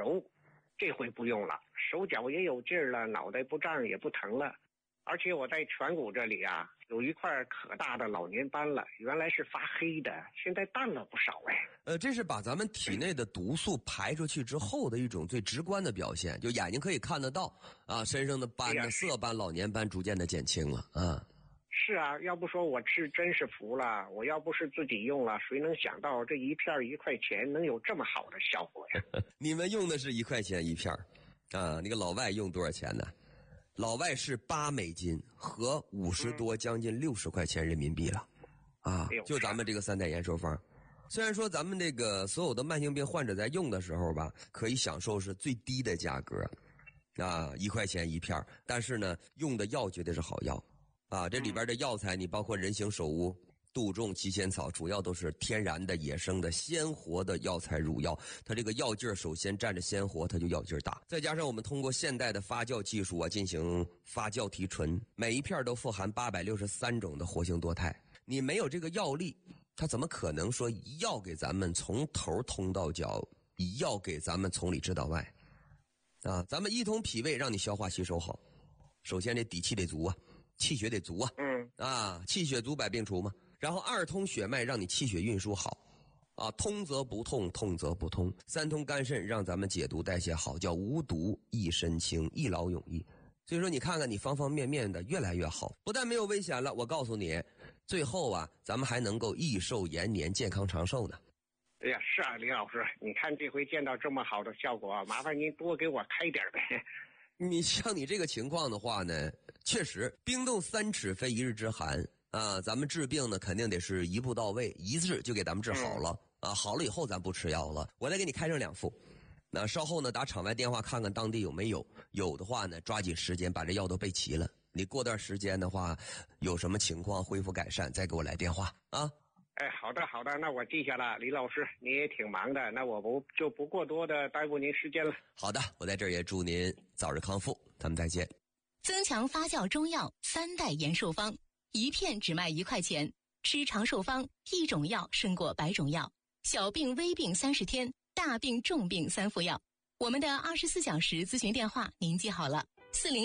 揉，这回不用了，手脚也有劲儿了，脑袋不胀也不疼了。而且我在颧骨这里啊，有一块可大的老年斑了，原来是发黑的，现在淡了不少哎。 这是把咱们体内的毒素排出去之后的一种最直观的表现，就眼睛可以看得到啊，身上的斑的色斑、老年斑逐渐的减轻了啊。 是啊，要不说我吃真是服了，我要不是自己用了，谁能想到这一片1块钱能有这么好的效果呀？ 你们用的是1块钱一片啊，那个老外用多少钱呢？老外是8美金和50多将近60块钱人民币了啊！就咱们这个3代延寿方，虽然说咱们这个所有的慢性病患者在用的时候吧，可以享受是最低的价格啊，1块钱一片，但是呢，用的药绝对是好药啊！这里边的药材，你包括人形首乌、杜仲、七仙草，主要都是天然的、野生的、鲜活的药材入药。它这个药劲儿首先占着鲜活，它就药劲儿大。再加上我们通过现代的发酵技术啊，进行发酵提纯，每一片都富含863种的活性多肽。你没有这个药力，它怎么可能说一药给咱们从头通到脚，一药给咱们从里治到外啊？咱们一通脾胃让你消化吸收好，首先这底气得足啊，气血得足啊，气血足百病除嘛。然后2通血脉让你气血运输好啊，通则不痛，痛则不通。3通肝肾让咱们解毒代谢好，叫无毒益身轻，一劳永逸。所以说你看看你方方面面的越来越好，不但没有危险了，我告诉你，最后啊咱们还能够益寿延年，健康长寿呢。 哎呀，是啊，李老师，你看这回见到这么好的效果，麻烦您多给我开点呗。 你像你这个情况的话呢，确实冰冻3尺非一日之寒啊，咱们治病呢肯定得是一步到位，一治就给咱们治好了啊，好了以后咱不吃药了，我再给你开上2副。那稍后呢打场外电话看看当地有没有，有的话呢抓紧时间把这药都备齐了，你过段时间的话有什么情况恢复改善再给我来电话啊。 哎，好的，那我记下了。李老师，你也挺忙的，那我不过多的耽误您时间了。 好的，我在这儿也祝您早日康复，咱们再见。 增强发酵中药3代延寿方，一片只卖1块钱，吃长寿方，一种药胜过100种药，小病微病30天，大病重病3副药。我们的24小时咨询电话您记好了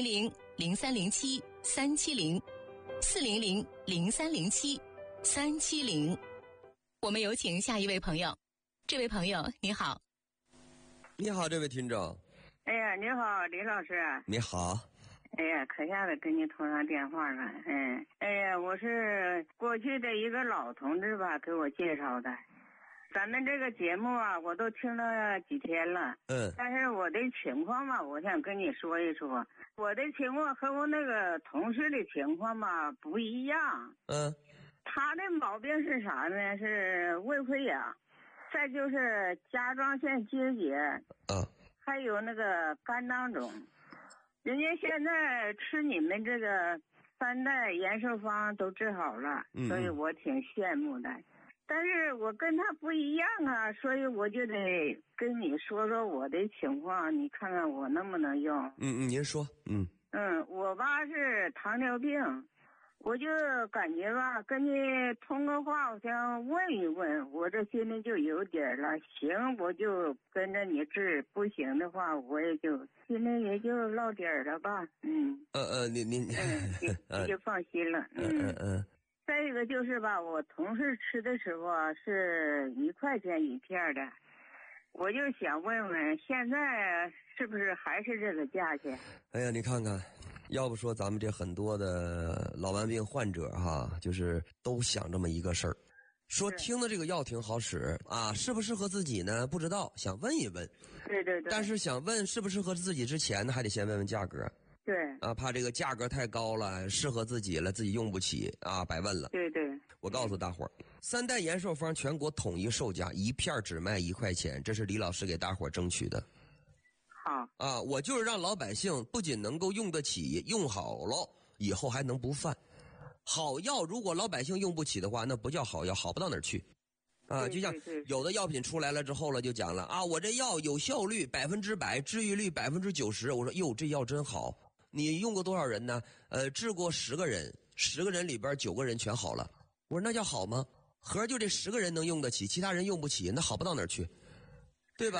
，400-0307-370，400-0307-370。我们有请下一位朋友。这位朋友你好。 你好，这位听众。 哎呀，你好，李老师。 你好。 哎呀，可下子跟你通上电话了。哎呀，我是过去的一个老同志吧，给我介绍的。咱们这个节目啊，我都听了几天了。但是我的情况嘛，我想跟你说一说。我的情况和我那个同事的情况嘛不一样。他的毛病是啥呢？是胃溃疡，再就是甲状腺结节，还有那个肝囊肿。人家现在吃你们这个3代延寿方都治好了，所以我挺羡慕的。但是我跟他不一样啊，所以我就得跟你说说我的情况，你看看我能不能用。 您说。 我吧是糖尿病，我就感觉吧跟你通个话，我想问一问，我这心里就有底儿了。行，我就跟着你治，不行的话我也就心里也就落底儿了吧。您就放心了。再一个就是吧，我同事吃的时候啊是1块钱一片的，我就想问问现在是不是还是这个价钱？ 哎呀，你看看，要不说咱们这很多的老慢病患者哈，就是都想这么一个事儿，说听的这个药挺好使啊，适不适合自己呢？不知道，想问一问。 对。 但是想问适不适合自己之前呢，还得先问问价格。 对啊，怕这个价格太高了，适合自己了，自己用不起啊，白问了。 对。 我告诉大伙儿，3代延寿方全国统一售价，一片只卖1块钱，这是李老师给大伙儿争取的。 好啊，我就是让老百姓不仅能够用得起，用好了以后还能不犯。好药如果老百姓用不起的话，那不叫好药，好不到哪儿去。啊，就像有的药品出来了之后了，就讲了啊，我这药有效率100%，治愈率90%。我说哟，这药真好。你用过多少人呢？治过10个人，10个人里边9个人全好了。我说那叫好吗？合着就这10个人能用得起，其他人用不起，那好不到哪儿去，对吧？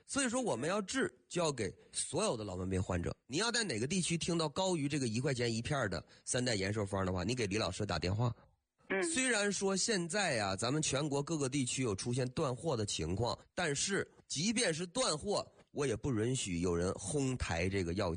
所以说我们要治，就要给所有的老慢病患者。你要在哪个地区听到高于这个1块钱一片的3代延寿方的话，你给李老师打电话。虽然说现在啊，咱们全国各个地区有出现断货的情况，但是即便是断货，我也不允许有人哄抬这个药价。